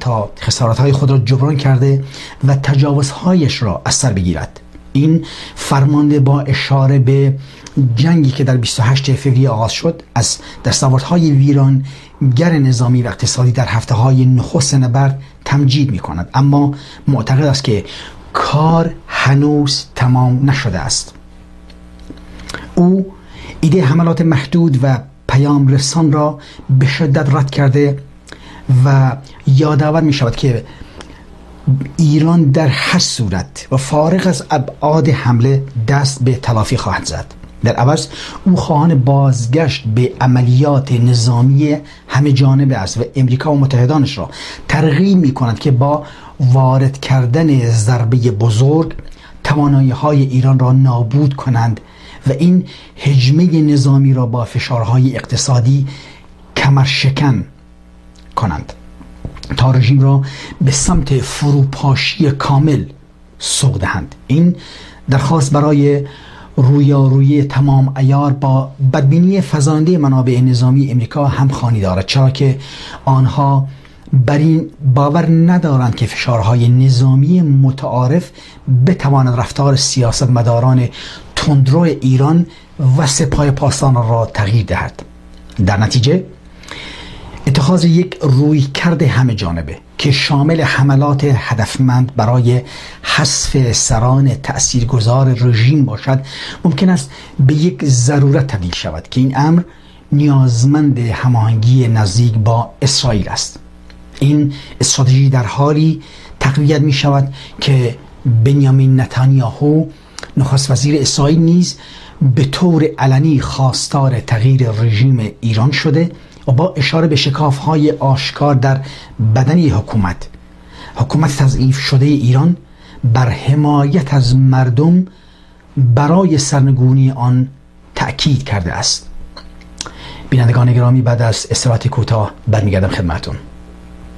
تا خسارت‌های خود را جبران کرده و تجاوزهایش را از سر بگیرد. این فرمانده با اشاره به جنگی که در 28 فوریه آغاز شد از دستاوردهای ویرانگر نظامی و اقتصادی در هفته‌های نخست نبرد تمجید می‌کند، اما معتقد است که کار هنوز تمام نشده است. او ایده حملات محدود و پیام رسان را به شدت رد کرده و یادآور می شود که ایران در هر صورت و فارغ از ابعاد حمله دست به تلافی خواهد زد. در عوض او خواهان بازگشت به عملیات نظامی همه جانبه است و امریکا و متحدانش را ترغیب می کند که با وارد کردن ضربه بزرگ توانایی‌های ایران را نابود کنند و این هجمه نظامی را با فشارهای اقتصادی کمرشکن کنند تا رژیم را به سمت فروپاشی کامل سوق دهند. این درخواست برای رویارویی تمام عیار با بدبینی فزاینده منابع نظامی امریکا همخوانی دارد، چرا که آنها بر این باور ندارند که فشارهای نظامی متعارف بتواند رفتار سیاستمداران تندرو ایران و سپاه پاسداران را تغییر دهد. در نتیجه اتخاذ یک رویکرد همه جانبه که شامل حملات هدفمند برای حذف سران تأثیرگذار رژیم باشد ممکن است به یک ضرورت تبدیل شود که این امر نیازمند هماهنگی نزدیک با اسرائیل است. این استراتژی در حالی تقویت می شود که بنیامین نتانیاهو نخست وزیر اسرائیل نیز به طور علنی خواستار تغییر رژیم ایران شده و با اشاره به شکاف‌های آشکار در بدن حکومت تضعیف شده ایران بر حمایت از مردم برای سرنگونی آن تأکید کرده است. بینندگان گرامی، بعد از استراحت کوتاه برمیگردم خدمتتون.